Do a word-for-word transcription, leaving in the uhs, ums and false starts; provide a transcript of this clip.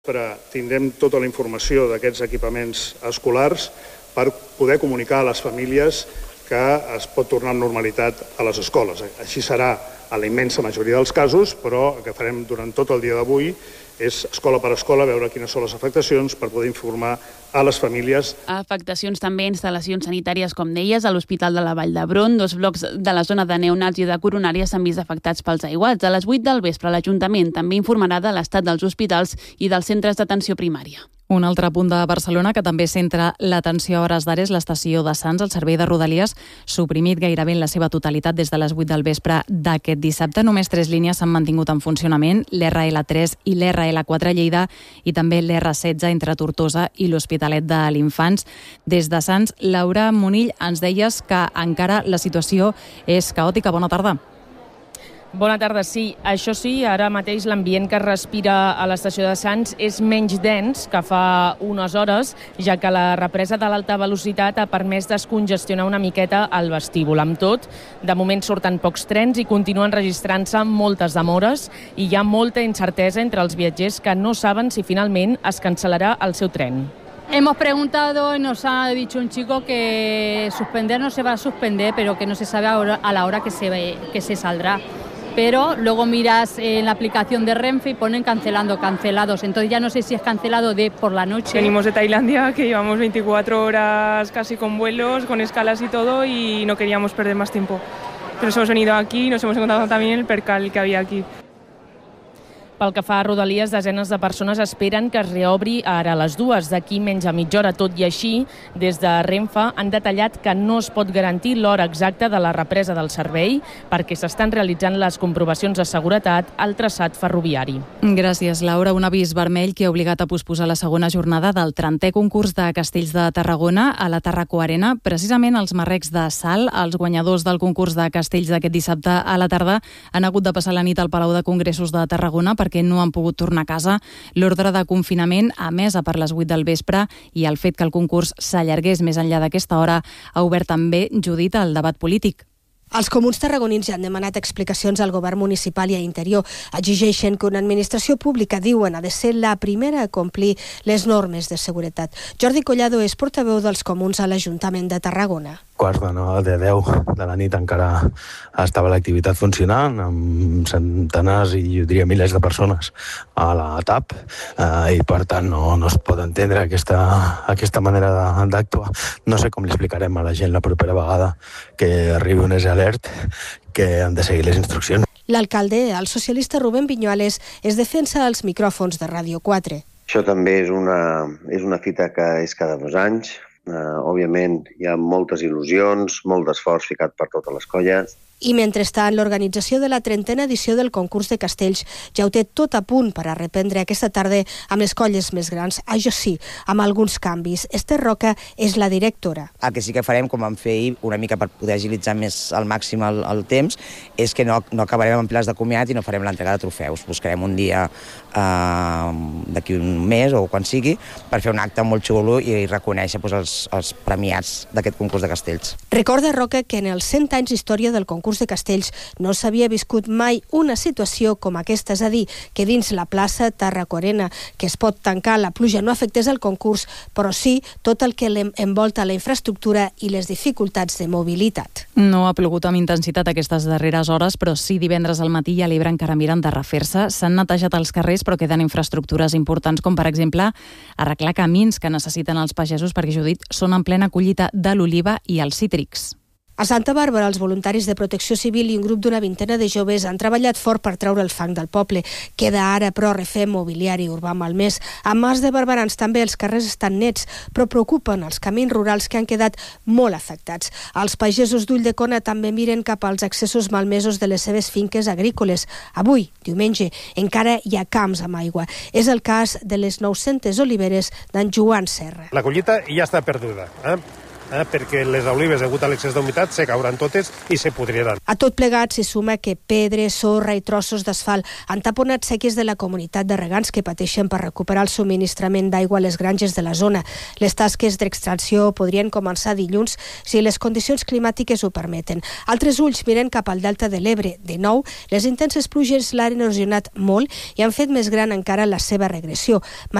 Però tindrem tota la informació d'aquests equipaments escolars per poder comunicar a les famílies que es pot tornar amb normalitat a les escoles. Així serà a la immensa majoria dels casos, però el que farem durant tot el dia d'avui és escola per escola veure quines són les afectacions per poder informar a les famílies. Afectacions també a instal·lacions sanitàries, com deies, a l'Hospital de la Vall d'Hebron. Dos blocs de la zona de neonats i de coronària s'han vist afectats pels aiguats. A les vuit del vespre, l'Ajuntament també informarà de l'estat dels hospitals i dels centres d'atenció primària. Un altre punt de Barcelona que també centra l'atenció a hores d'ara és l'estació de Sants. El servei de Rodalies, suprimit gairebé en la seva totalitat des de les vuit del vespre d'aquest dissabte. Només tres línies s'han mantingut en funcionament, l'R L tres i l'R L quatre a Lleida i també l'R setze entre Tortosa i l'Hospitalet de l'Infants. Des de Sants, Laura Monill, ens deies que encara la situació és caòtica. Bona tarda. Bona tarda, sí. Això sí, ara mateix l'ambient que es respira a l'estació de Sants és menys dens que fa unes hores, ja que la represa de l'alta velocitat ha permès descongestionar una miqueta el vestíbul. Amb tot, de moment surten pocs trens i continuen registrant-se moltes demores i hi ha molta incertesa entre els viatgers que no saben si finalment es cancel·larà el seu tren. Hemos preguntado y nos ha dicho un chico que suspender no se va a suspender, pero que no se sabe a la hora que se, que se saldrá. Pero luego miras en la aplicación de Renfe y ponen cancelando, cancelados. Entonces ya no sé si es cancelado de por la noche. Venimos de Tailandia, que llevamos veinticuatro horas casi con vuelos, con escalas y todo, y no queríamos perder más tiempo. Pero hemos venido aquí y nos hemos encontrado también el percal que había aquí. Pel que fa a Rodalies, desenes de persones esperen que es reobri ara a les dues, d'aquí menys a mitja hora. Tot i així, des de Renfe han detallat que no es pot garantir l'hora exacta de la represa del servei perquè s'estan realitzant les comprovacions de seguretat al traçat ferroviari. Gràcies, Laura. Un avís vermell que ha obligat a posposar la segona jornada del trentè concurs de Castells de Tarragona a la Tarraco Arena. Precisament els marrecs de Salt, els guanyadors del concurs de Castells d'aquest dissabte a la tarda, han hagut de passar la nit al Palau de Congressos de Tarragona perquè que no han pogut tornar a casa. L'ordre de confinament, emesa per les vuit del vespre, i el fet que el concurs s'allargués més enllà d'aquesta hora ha obert també, Judit, el debat polític. Els comuns tarragonins ja han demanat explicacions al govern municipal i a Interior. Exigeixen que una administració pública, diuen, ha de ser la primera a complir les normes de seguretat. Jordi Collado és portaveu dels comuns a l'Ajuntament de Tarragona. Quarts de, no, de deu de la nit encara estava l'activitat funcionant, amb centenars i jo diria milers de persones a la T A P, eh, i per tant no, no es pot entendre aquesta, aquesta manera d'actuar. No sé com li explicarem a la gent la propera vegada que arribi un alert que han de seguir les instruccions. L'alcalde, el socialista Rubén Viñuales, es defensa als micròfons de Ràdio quatre. Això també és una, és una fita que és cada dos anys. Uh, òbviament hi ha moltes il·lusions, molt d'esforç ficat per totes les colles. I mentrestant, l'organització de la trentena edició del concurs de Castells ja ho té tot a punt per a reprendre aquesta tarda amb les colles més grans. Això sí, amb alguns canvis. Esther Roca és la directora. El que sí que farem, com vam fer ahir, una mica per poder agilitzar més al màxim el, el temps, és que no, no acabarem amb plats de comiat i no farem l'entrega de trofeus. Buscarem un dia eh, d'aquí un mes o quan sigui per fer un acte molt xulo i reconèixer pues, els, els premiats d'aquest concurs de Castells. Recorda Roca que en els cent anys d'història del concurs de Castells no s'havia viscut mai una situació com aquesta, és a dir, que dins la plaça Tarraco Arena, que es pot tancar, la pluja no afectés el concurs, però sí tot el que envolta la infraestructura i les dificultats de mobilitat. No ha plogut amb intensitat aquestes darreres hores, però sí divendres al matí i a l'Ebre encara miren de refer-se. S'han netejat els carrers, però queden infraestructures importants, com per exemple arreglar camins que necessiten els pagesos perquè, Judit, són en plena collita de l'oliva i els cítrics. A Santa Bàrbara, els voluntaris de Protecció Civil i un grup d'una vintena de joves han treballat fort per treure el fang del poble. Queda ara, però, refer mobiliari urbà malmès. A Mas de Barberans també els carrers estan nets, però preocupen els camins rurals que han quedat molt afectats. Els pagesos d'Ulldecona també miren cap als accessos malmesos de les seves finques agrícoles. Avui, diumenge, encara hi ha camps amb aigua. És el cas de les nou-centes oliveres d'en Joan Serra. La collita ja està perduda, eh? eh, perquè les olives, degut a l'excés d'humitat, se cauran totes i se pudriran. A tot plegat s'hi suma que pedres, sorra i trossos d'asfalt han taponat seques de la comunitat de regants que pateixen per recuperar el subministrament d'aigua a les granges de la zona. Les tasques d'extracció podrien començar dilluns si les condicions climàtiques ho permeten. Altres ulls miren cap al delta de l'Ebre. De nou, les intenses pluges l'han erosionat molt i han fet més gran encara la seva regressió.